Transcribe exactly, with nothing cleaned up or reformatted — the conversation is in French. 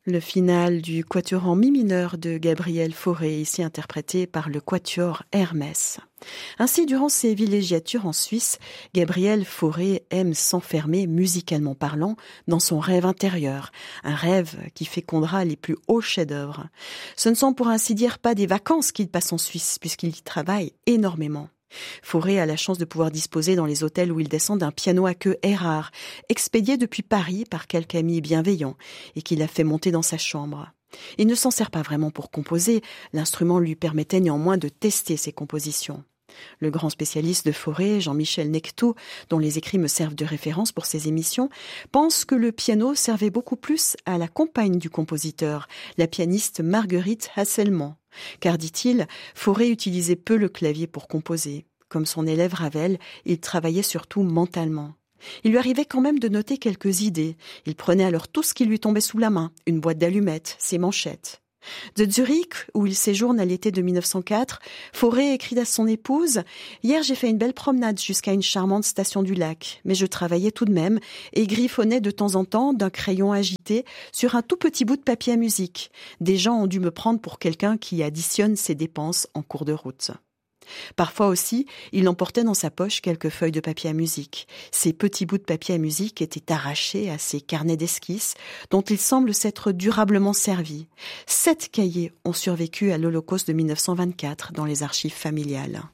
Le final du quatuor en mi mineur de Gabriel Fauré, ici interprété par le quatuor Hermès. Ainsi, durant ses villégiatures en Suisse, Gabriel Fauré aime s'enfermer, musicalement parlant, dans son rêve intérieur, un rêve qui fécondera les plus hauts chefs-d'œuvre. Ce ne sont pour ainsi dire pas des vacances qu'il passe en Suisse, puisqu'il y travaille énormément. Fauré a la chance de pouvoir disposer dans les hôtels où il descend d'un piano à queue Erard, expédié depuis Paris par quelque ami bienveillant et qui l'a fait monter dans sa chambre. Il ne s'en sert pas vraiment pour composer, l'instrument lui permettait néanmoins de tester ses compositions. Le grand spécialiste de Fauré, Jean-Michel Nectoux, dont les écrits me servent de référence pour ces émissions, pense que le piano servait beaucoup plus à la compagne du compositeur, la pianiste Marguerite Hasselmann. Car, dit-il, Fauré utilisait peu le clavier pour composer. Comme son élève Ravel, il travaillait surtout mentalement. Il lui arrivait quand même de noter quelques idées. Il prenait alors tout ce qui lui tombait sous la main, une boîte d'allumettes, ses manchettes. De Zurich, où il séjourne à l'été de mille neuf cent quatre, Fauré écrit à son épouse « Hier, j'ai fait une belle promenade jusqu'à une charmante station du lac, mais je travaillais tout de même et griffonnais de temps en temps d'un crayon agité sur un tout petit bout de papier à musique. Des gens ont dû me prendre pour quelqu'un qui additionne ses dépenses en cours de route. » Parfois aussi, il emportait dans sa poche quelques feuilles de papier à musique. Ces petits bouts de papier à musique étaient arrachés à ses carnets d'esquisses, dont il semble s'être durablement servi. Sept cahiers ont survécu à l'Holocauste de mille neuf cent vingt-quatre dans les archives familiales.